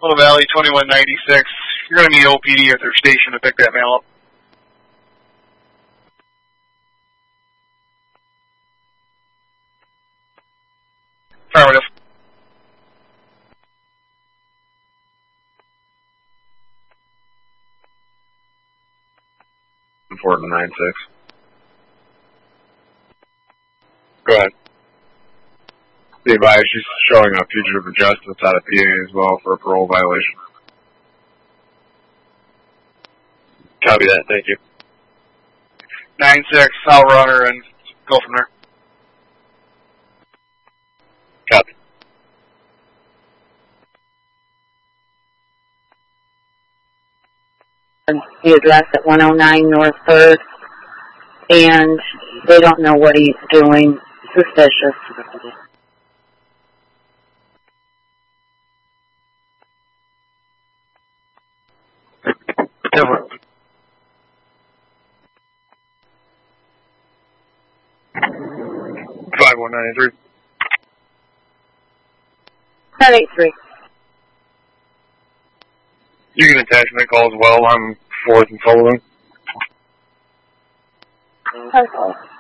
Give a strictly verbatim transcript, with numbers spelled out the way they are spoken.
Little Valley twenty-one ninety-six. You're going to meet O P D at their station to pick that mail up. Affirmative. four to nine six. Go ahead. Be advised, she's showing up fugitive adjustments out of P A as well for a parole violation. Copy that, thank you. nine six, I'll run her and go from there. Copy. The address at one oh nine North third, and they don't know what he's doing. Suspicious. Different. five one nine three. ten eighty-three. You can attach my call as well. I'm fourth and Sullivan. Okay.